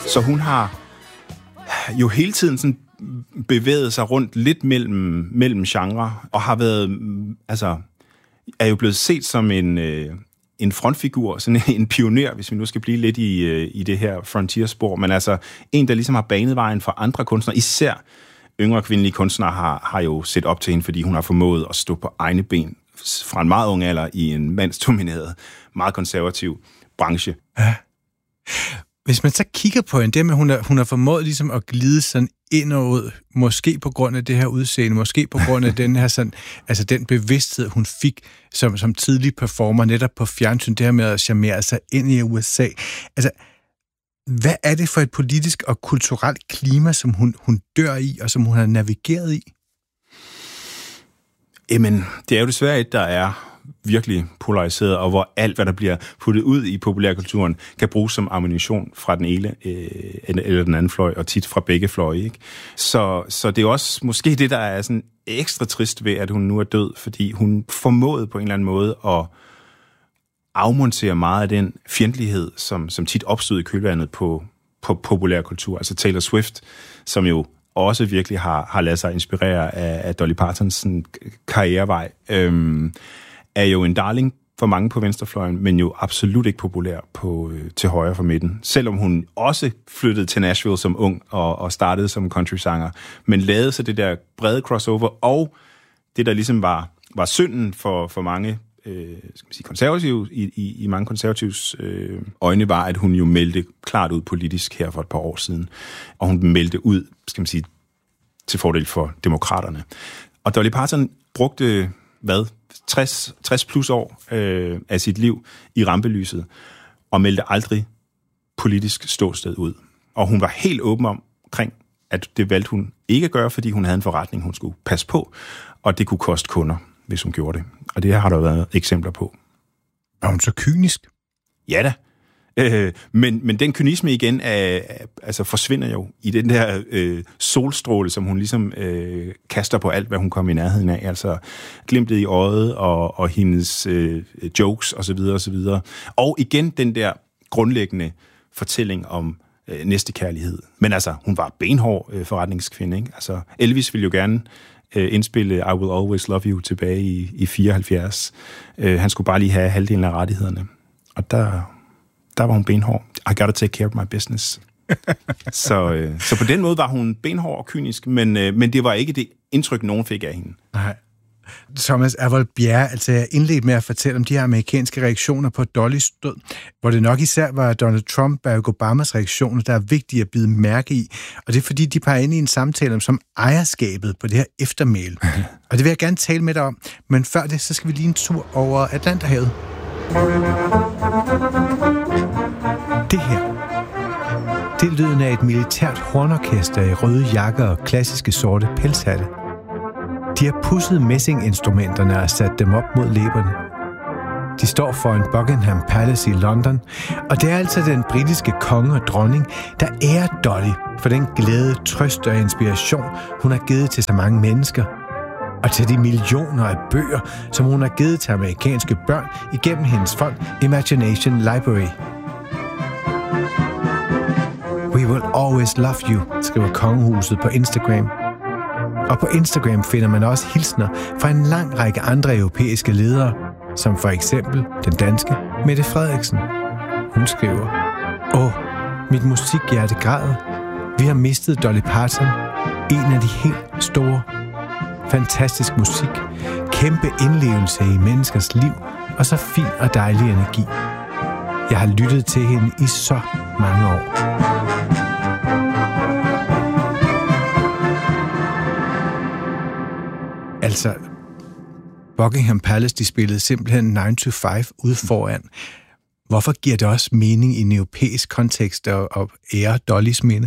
Så hun har jo hele tiden sådan bevæget sig rundt lidt mellem genre, og har været, altså, er jo blevet set som en frontfigur, sådan en pioner, hvis vi nu skal blive lidt i det her frontierspor, men altså en, der ligesom har banet vejen for andre kunstnere, især yngre kvindelige kunstnere har jo set op til hende, fordi hun har formået at stå på egne ben fra en meget ung alder i en mandsdomineret, meget konservativ branche. Ja. Hvis man så kigger på hende, det med, hun har formået ligesom at glide sådan ind og ud, måske på grund af det her udseende, måske på grund af den her sådan, altså den bevidsthed, hun fik som tidlig performer, netop på fjernsyn, det her med at charmere sig ind i USA. Altså, hvad er det for et politisk og kulturelt klima, som hun dør i, og som hun har navigeret i? Jamen, det er jo desværre et, der er virkelig polariseret, og hvor alt, hvad der bliver puttet ud i populærkulturen, kan bruges som ammunition fra den ene eller den anden fløj, og tit fra begge fløje, ikke? Så det er også måske det, der er sådan ekstra trist ved, at hun nu er død, fordi hun formåede på en eller anden måde at afmontere meget af den fjendtlighed, som tit opstod i kølvandet på populærkultur. Altså Taylor Swift, som jo også virkelig har ladet sig inspirere af Dolly Partons karrierevej, er jo en darling for mange på venstrefløjen, men jo absolut ikke populær til højre for midten. Selvom hun også flyttede til Nashville som ung og startede som countrysanger, men lavede så det der brede crossover, og det, der ligesom var synden for mange skal man sige, konservative, i mange konservatives øjne, var, at hun jo meldte klart ud politisk her for et par år siden. Og hun meldte ud, skal man sige, til fordel for demokraterne. Og Dolly Parton brugte, 60 plus år af sit liv i rampelyset, og meldte aldrig politisk ståsted ud. Og hun var helt åben omkring, at det valgte hun ikke at gøre, fordi hun havde en forretning, hun skulle passe på, og det kunne koste kunder, hvis hun gjorde det. Og det har der været eksempler på. Er hun så kynisk? Ja da. Men den kynisme igen altså forsvinder jo i den der solstråle, som hun ligesom kaster på alt, hvad hun kommer i nærheden af. Altså glimtet i øjet og hendes jokes osv. osv. Og igen den der grundlæggende fortælling om næstekærlighed. Men altså, hun var benhård forretningskvinde, ikke? Altså, Elvis ville jo gerne indspille I Will Always Love You tilbage i 74. Han skulle bare lige have halvdelen af rettighederne. Og der var hun benhård. I gotta take care of my business. så på den måde var hun benhård og kynisk, men det var ikke det indtryk, nogen fik af hende. Nej. Thomas Avold Bjerre, altså jeg indledte med at fortælle om de her amerikanske reaktioner på Dollys død, hvor det nok især var Donald Trump, Barack Obamas reaktioner, der er vigtige at bide mærke i. Og det er fordi, de peger ind i en samtale om ejerskabet på det her eftermæle. Og det vil jeg gerne tale med dig om, men før det, så skal vi lige en tur over Atlanterhavet. Det her, det er lyden af et militært hornorkester i røde jakker og klassiske sorte pelshatte. De har pudset messinginstrumenterne og sat dem op mod læberne. De står foran Buckingham Palace i London, og det er altså den britiske konge og dronning, der ærer Dolly for den glæde, trøst og inspiration, hun har givet til så mange mennesker, og til de millioner af bøger, som hun har givet til amerikanske børn igennem hendes fond Imagination Library. We will always love you, skriver kongehuset på Instagram. Og på Instagram finder man også hilsner fra en lang række andre europæiske ledere, som for eksempel den danske Mette Frederiksen. Hun skriver: mit musikhjerte græder. Vi har mistet Dolly Parton, en af de helt store. Fantastisk musik, kæmpe indlevelse i menneskers liv, og så fin og dejlig energi. Jeg har lyttet til hende i så mange år. Altså, Buckingham Palace, de spillede simpelthen 9 to 5 ude foran. Hvorfor giver det også mening i en europæisk kontekst at ære Dollys minde?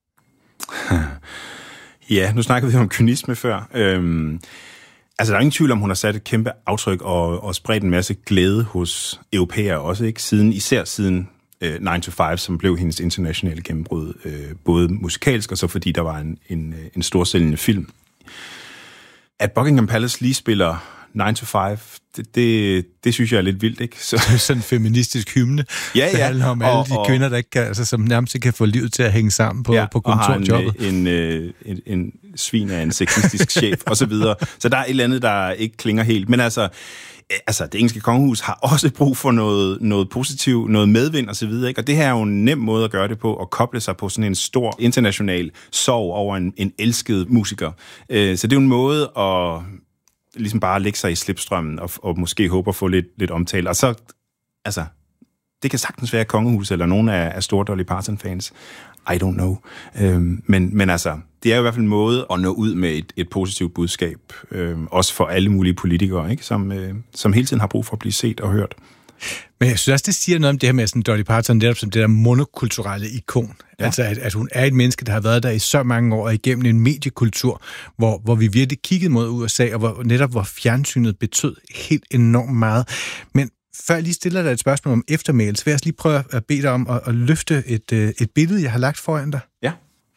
Ja, nu snakkede vi om kynisme før. Altså, der er ingen tvivl om, hun har sat et kæmpe aftryk og spredt en masse glæde hos europæere også, ikke? Især siden 9 to 5, som blev hendes internationale gennembrud, både musikalsk og så fordi der var en storsælgende film. At Buckingham Palace lige spiller 9 to 5, det synes jeg er lidt vildt, ikke? Så sådan en feministisk hymne, ja. Det handler om alle de kvinder, der ikke kan, altså, som nærmest ikke kan få livet til at hænge sammen på kontorjobbet. Og en svin af en sexistisk chef, og så videre. Så der er et eller andet, der ikke klinger helt. Men altså, det engelske kongehus har også brug for noget positivt, noget medvind og så videre, ikke? Og det her er jo en nem måde at gøre det på, at koble sig på sådan en stor international sorg over en elsket musiker. Så det er jo en måde at ligesom bare lægge sig i slipstrømmen og måske håbe at få lidt omtale. Og så, altså, det kan sagtens være kongehus eller nogen af store Dolly Parton-fans. I don't know. Men altså, det er jo i hvert fald en måde at nå ud med et positivt budskab, også for alle mulige politikere, ikke? Som hele tiden har brug for at blive set og hørt. Men jeg synes også, det siger noget om det her med sådan Dolly Parton, netop som det der monokulturelle ikon. Ja. Altså, at hun er et menneske, der har været der i så mange år, og igennem en mediekultur, hvor vi virkelig kiggede mod USA, og hvor fjernsynet betød helt enormt meget. Men før jeg lige stiller dig et spørgsmål om eftermælet, så vil jeg lige prøve at bede dig om at løfte et billede, jeg har lagt foran dig. Ja.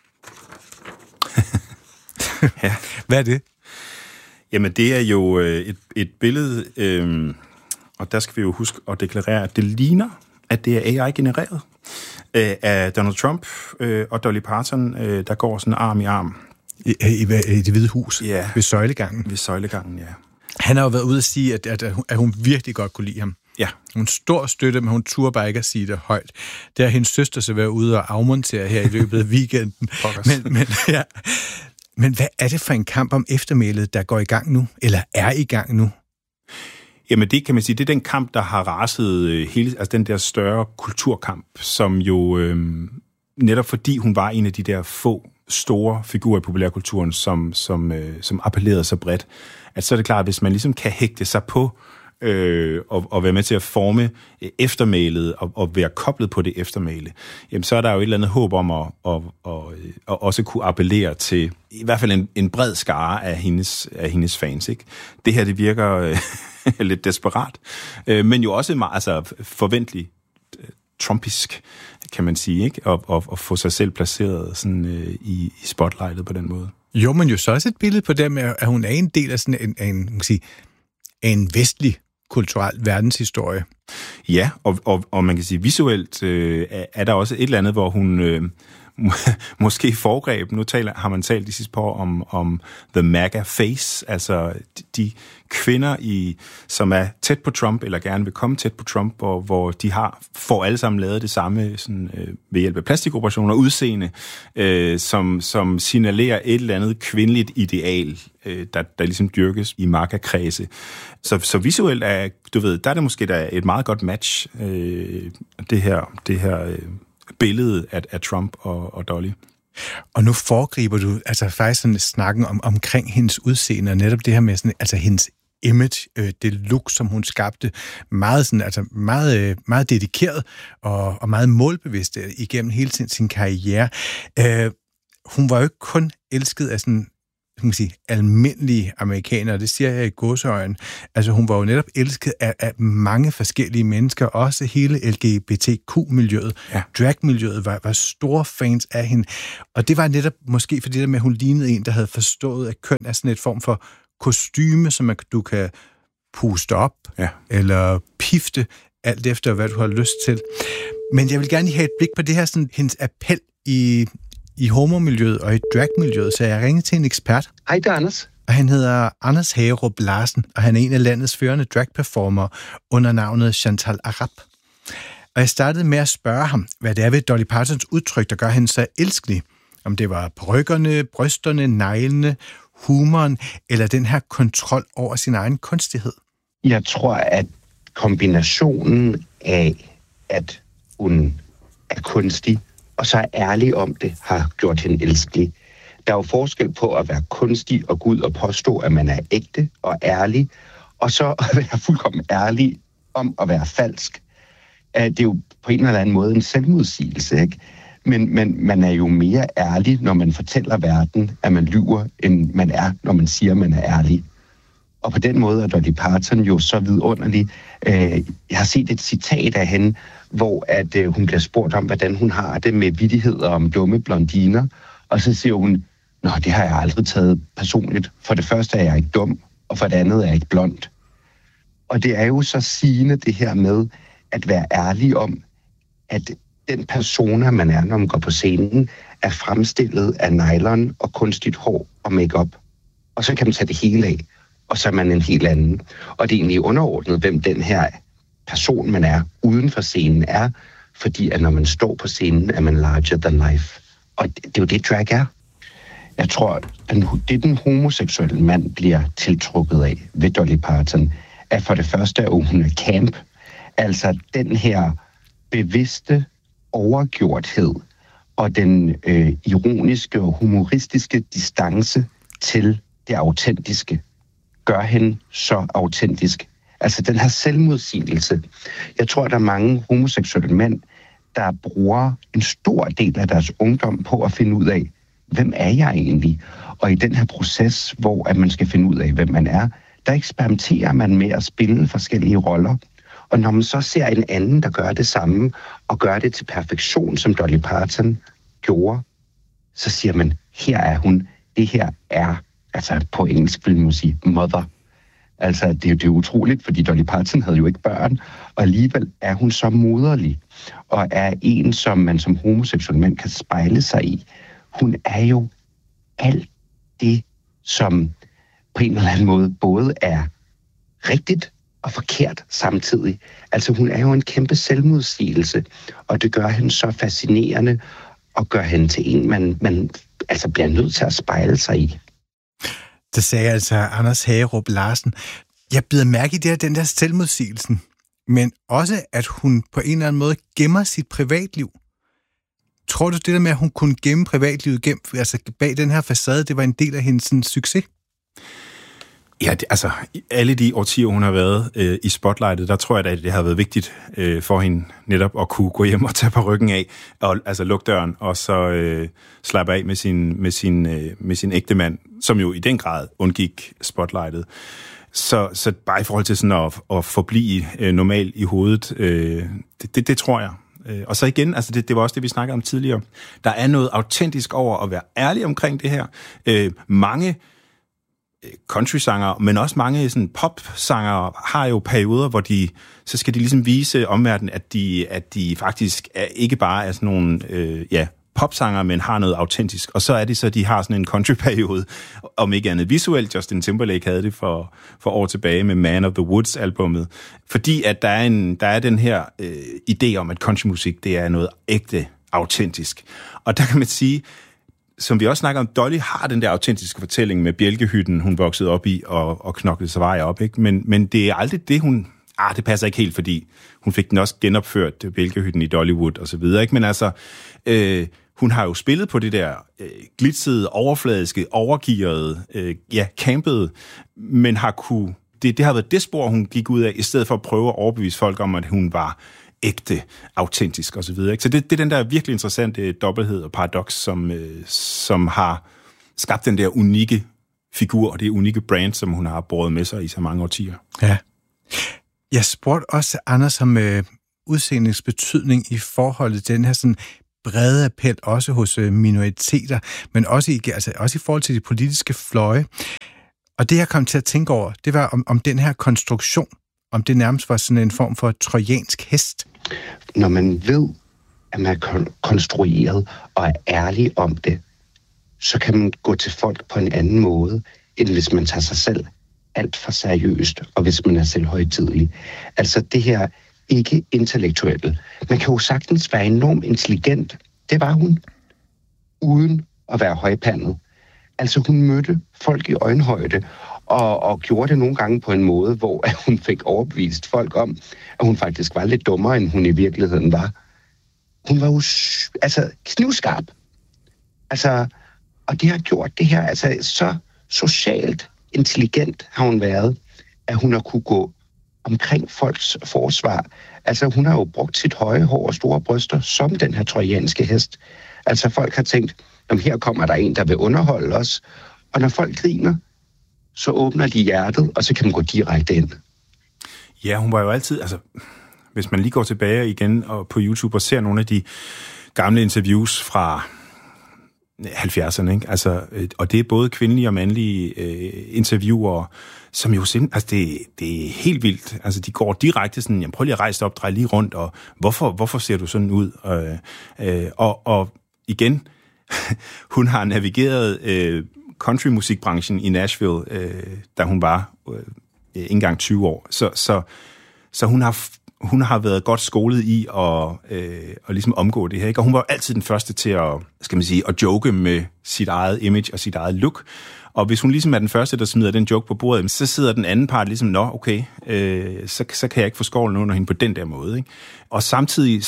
Ja. Hvad er det? Jamen, det er jo et billede, og der skal vi jo huske at deklarere, at det ligner, at det er AI-genereret af Donald Trump og Dolly Parton, der går sådan arm i arm. I Det Hvide Hus? Ja. Ved søjlegangen? Ved søjlegangen, ja. Han har jo været ude at sige, at hun virkelig godt kunne lide ham. Ja. Hun stor støtte, men hun turde bare ikke at sige det højt. Det har hendes søster så været ude og afmontere her i løbet af weekenden. Men hvad er det for en kamp om eftermælet, der går i gang nu? Eller er i gang nu? Jamen det kan man sige, det er den kamp, der har raset hele, altså den der større kulturkamp, som jo netop fordi hun var en af de der få store figurer i populærkulturen, som appellerede så bredt, at så er det klart, at hvis man ligesom kan hægte sig på og være med til at forme eftermælet og være koblet på det eftermæle, jamen så er der jo et eller andet håb om at også kunne appellere til i hvert fald en bred skare af hendes fans, ikke? Det her, det virker lidt desperat, men jo også meget forventeligt trumpisk, kan man sige, ikke? Og få sig selv placeret sådan i spotlightet på den måde. Jo, men jo så også et billede på det med, at hun er en del af sådan en vestlig kulturel verdenshistorie. Ja, og man kan sige, visuelt er der også et eller andet, hvor hun måske foregreb. Nu har man talt de sidste par år om the MAGA face, altså de kvinder, som er tæt på Trump, eller gerne vil komme tæt på Trump, hvor de får alle sammen lavet det samme sådan, ved hjælp af plastikoperationer og udseende, som signalerer et eller andet kvindeligt ideal, der ligesom dyrkes i MAGA-kredse. Så visuelt er, der er det måske et meget godt match, det her billede af Trump og Dolly. Og nu foregriber du altså faktisk sådan snakken omkring hendes udseende, og netop det her med sådan, altså hendes image, det look, som hun skabte, meget sådan, altså meget dedikeret og meget målbevidst igennem hele sin karriere. Hun var jo ikke kun elsket af sådan, kan man sige, almindelige amerikanere, det siger jeg i gåseøjne. Altså hun var jo netop elsket af mange forskellige mennesker, også hele LGBTQ-miljøet, ja. Drag-miljøet var store fans af hende, og det var netop måske fordi det med, at hun lignede en, der havde forstået, at køn er sådan et form for kostyme, som du kan puste op, ja. Eller pifte, alt efter hvad du har lyst til. Men jeg vil gerne have et blik på det her, sådan hendes appel i homomiljøet og i dragmiljøet, så jeg ringede til en ekspert. Hej, det er Anders. Og han hedder Anders Hagerup Larsen, og han er en af landets førende dragperformer under navnet Chantal Arap. Og jeg startede med at spørge ham, hvad det er ved Dolly Partons udtryk, der gør hende så elskelig. Om det var parykkerne, brysterne, neglene, humoren, eller den her kontrol over sin egen kunstighed. Jeg tror, at kombinationen af, at hun er kunstig, og så er ærlig om det, har gjort hende elskelig. Der er jo forskel på at være kunstig og gå ud og påstå, at man er ægte og ærlig, og så at være fuldkommen ærlig om at være falsk. Det er jo på en eller anden måde en selvmodsigelse, ikke? Men man er jo mere ærlig, når man fortæller verden, at man lyver, end man er, når man siger, at man er ærlig. Og på den måde er Dolly Parton jo så vidunderlig. Jeg har set et citat af hende, hvor at hun bliver spurgt om, hvordan hun har det med vittigheder om dumme blondiner. Og så siger hun, nå, det har jeg aldrig taget personligt. For det første er jeg ikke dum. og for det andet er jeg ikke blond. Og det er jo så sigende det her med at være ærlig om, at den persona, man er, når man går på scenen, er fremstillet af nylon og kunstigt hår og makeup. Og så kan man tage det hele af, og så er man en helt anden. Og det er egentlig underordnet, hvem den her person, man er uden for scenen er, fordi at når man står på scenen, er man larger than life. Og det er jo det, drag er. Jeg tror, det den homoseksuelle mand bliver tiltrukket af ved Dolly Parton, er for det første, at hun er camp. Altså den her bevidste overgjorthed og den ironiske og humoristiske distance til det autentiske gør hende så autentisk. Altså den her selvmodsigelse. Jeg tror, der er mange homoseksuelle mænd, der bruger en stor del af deres ungdom på at finde ud af, hvem er jeg egentlig? Og i den her proces, hvor at man skal finde ud af, hvem man er, der eksperimenterer man med at spille forskellige roller. Og når man så ser en anden, der gør det samme, og gør det til perfektion, som Dolly Parton gjorde, så siger man, her er hun. Det her er, altså på engelsk vil man sige, mother. Altså det er utroligt, fordi Dolly Parton havde jo ikke børn, og alligevel er hun så moderlig, og er en, som man som homoseksuel mand kan spejle sig i. Hun er jo alt det, som på en eller anden måde både er rigtigt og forkert samtidig. Altså hun er jo en kæmpe selvmodsigelse, og det gør hende så fascinerende, og gør hende til en, man altså bliver nødt til at spejle sig i. Det sagde altså Anders Hagerup Larsen. Jeg bider mærke i den der selvmodsigelsen, men også, at hun på en eller anden måde gemmer sit privatliv. Tror du, det der med, at hun kunne gemme privatlivet altså bag den her facade, det var en del af hendes sådan, succes? Ja, altså alle de årtier, hun har været i spotlightet, der tror jeg, at det har været vigtigt for hende netop at kunne gå hjem og tage på ryggen af, og altså lukke døren, og så slappe af med sin ægte mand, som jo i den grad undgik spotlightet. Så bare i forhold til sådan at forblive normal i hovedet, det tror jeg. Og så igen, altså det var også det, vi snakkede om tidligere. Der er noget autentisk over at være ærlig omkring det her. Mange country-sanger, men også mange sådan pop-sanger har jo perioder, hvor så skal de ligesom vise omverdenen, at de faktisk ikke bare er sådan nogle popsanger, men har noget autentisk. Og så er det så, de har sådan en country-periode, om ikke andet visuelt. Justin Timberlake havde det for år tilbage med Man of the Woods-albummet. Fordi at der er den her idé om, at countrymusik, det er noget ægte autentisk. Og der kan man sige, som vi også snakker om, Dolly har den der autentiske fortælling med bjælkehytten, hun voksede op i og knoklede sig vej op, ikke? Men det er aldrig det, hun... det passer ikke helt, fordi hun fik den også genopført, bjælkehytten i Dollywood og så videre, ikke? Men altså, hun har jo spillet på det der glitzede, overfladiske, overgearede, campede, men har kunne... Det har været det spor, hun gik ud af, i stedet for at prøve at overbevise folk om, at hun var ægte, autentisk og så videre, ikke? Så det er den der virkelig interessante dobbelthed og paradoks, som har skabt den der unikke figur og det unikke brand, som hun har båret med sig i så mange årtier. Ja. Jeg spurgte også Anders om udseendets betydning i forhold til den her sådan brede appel, også hos minoriteter, men også i forhold til de politiske fløje. Og det, jeg kom til at tænke over, det var om den her konstruktion, om det nærmest var sådan en form for trojansk hest. Når man ved, at man er konstrueret og er ærlig om det, så kan man gå til folk på en anden måde, end hvis man tager sig selv alt for seriøst, og hvis man er selvhøjtidelig. Altså det her ikke intellektuelle. Man kan jo sagtens være enormt intelligent. Det var hun, uden at være højpandet. Altså hun mødte folk i øjenhøjde, og gjorde det nogle gange på en måde, hvor hun fik overbevist folk om, at hun faktisk var lidt dummere, end hun i virkeligheden var. Hun var jo knivskarp. Altså, og det har gjort det her, altså så socialt intelligent har hun været, at hun har kunne gå omkring folks forsvar. Altså hun har jo brugt sit høje hår og store bryster som den her trojanske hest. Altså folk har tænkt, om her kommer der en, der vil underholde os. Og når folk griner, så åbner de hjertet, og så kan man gå direkte ind. Ja, hun var jo altid, altså hvis man lige går tilbage igen og på YouTube og ser nogle af de gamle interviews fra 70'erne, ikke? Altså, og det er både kvindelige og mandlige interviewere, som jo simpelthen, altså det er helt vildt. Altså, de går direkte sådan, jamen prøv lige at rejse op, drej lige rundt, og hvorfor ser du sådan ud? Og igen, hun har navigeret countrymusikbranchen i Nashville, da hun var ikke engang 20 år. Så hun har været godt skolet i at ligesom omgå det her, ikke? Og hun var altid den første til at joke med sit eget image og sit eget look. Og hvis hun ligesom er den første, der smider den joke på bordet, så sidder den anden part ligesom, okay, så kan jeg ikke få skovlen under hende på den der måde, ikke? Og samtidig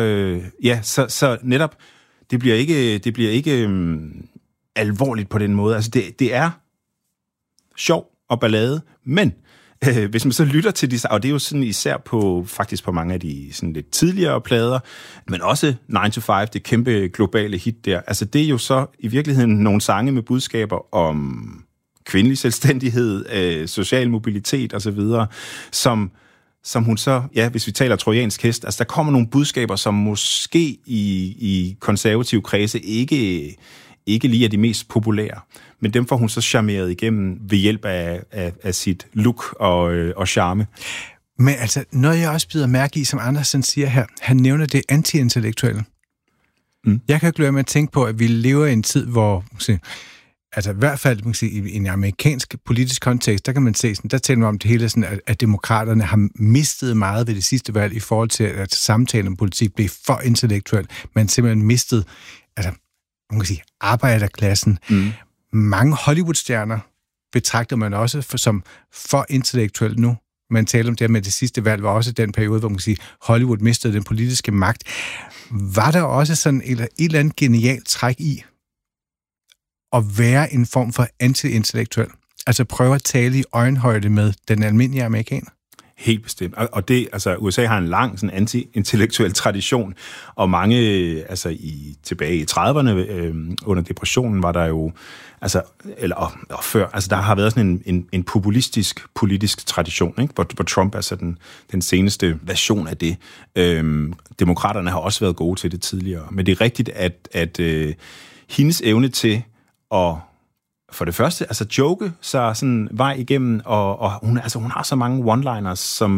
så netop, det bliver ikke alvorligt på den måde. Altså det er sjov og ballade, men hvis man så lytter til de, og det er jo sådan især faktisk på mange af de sådan lidt tidligere plader, men også 9 to 5, det kæmpe globale hit der, altså det er jo så i virkeligheden nogle sange med budskaber om kvindelig selvstændighed, social mobilitet osv., som hun så, hvis vi taler trojansk hest, altså der kommer nogle budskaber, som måske i konservative kredse ikke lige er de mest populære. Men dem får hun så charmeret igennem ved hjælp af sit look og charme. Men altså, noget jeg også bider mærke i, som Andersen siger her, han nævner det anti-intellektuelle. Jeg kan ikke lade med at tænke på, at vi lever i en tid, hvor altså i hvert fald i en amerikansk politisk kontekst, der kan man se, sådan, der taler man om det hele, sådan, at demokraterne har mistet meget ved det sidste valg i forhold til, at samtalen om politik blev for intellektuel. Man simpelthen mistet, altså man kan sige, arbejderklassen. Mange Hollywood-stjerner betragter man også som for intellektuelt nu. Man taler om det med det sidste valg, var også den periode, hvor man kan sige, Hollywood mistede den politiske magt. Var der også sådan et eller andet genialt træk i at være en form for anti-intellektuel? Altså prøve at tale i øjenhøjde med den almindelige amerikaner? Helt bestemt. Og det, altså USA har en lang sådan anti-intellektuel tradition, og mange, altså tilbage i 30'erne under depressionen var der jo, altså eller før, altså der har været sådan en populistisk politisk tradition, ikke? Hvor Trump er så den seneste version af det. Demokraterne har også været gode til det tidligere, men det er rigtigt, at hendes evne til at for det første, altså joke så sådan vej igennem, og hun har så mange one-liners,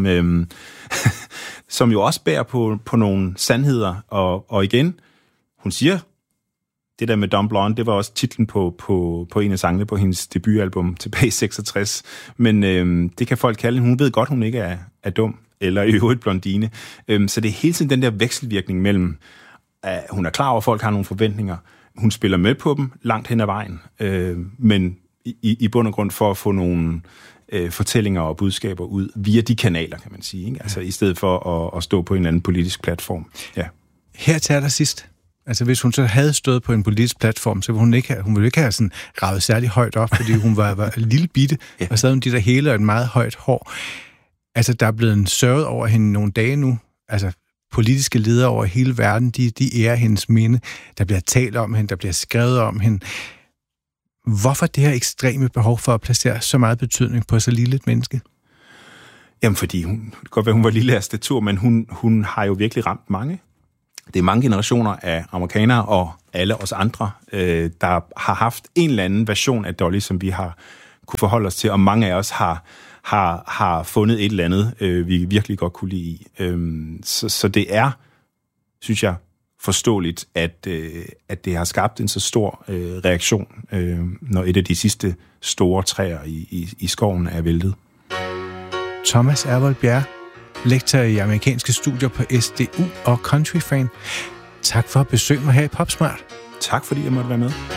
som jo også bærer på nogle sandheder, og igen, hun siger, det der med Dumb Blonde, det var også titlen på en af sangene på hendes debutalbum tilbage i 66, men det kan folk kalde, hun ved godt, hun ikke er dum, eller i øvrigt blondine, så det er hele tiden den der vekselvirkning mellem, at hun er klar over, at folk har nogle forventninger, hun spiller med på dem langt hen ad vejen, men i bund og grund for at få nogle fortællinger og budskaber ud via de kanaler, kan man sige, ikke? Altså i stedet for at stå på en anden politisk platform. Ja. Her til allersidst, altså hvis hun så havde stået på en politisk platform, så ville hun ville ikke have sådan ravet særlig højt op, fordi hun var en lille bitte, og så havde hun de der hele og et meget højt hår. Altså der er blevet en sørget over hende nogle dage nu, altså politiske ledere over hele verden, de ærer hendes minde. Der bliver talt om hende, der bliver skrevet om hende. Hvorfor det her ekstreme behov for at placere så meget betydning på så lille et menneske? Jamen, fordi det kan godt være, hun var lille af statur, men hun har jo virkelig ramt mange. Det er mange generationer af amerikanere og alle os andre, der har haft en eller anden version af Dolly, som vi har kunne forholde os til, og mange af os har fundet et eller andet, vi virkelig godt kunne lide i. Så det er, synes jeg, forståeligt, at det har skabt en så stor reaktion, når et af de sidste store træer i skoven er væltet. Thomas Ervold Bjerre, lektor i amerikanske studier på SDU og countryfan. Tak for at besøge mig her i PopSmart. Tak fordi jeg måtte være med.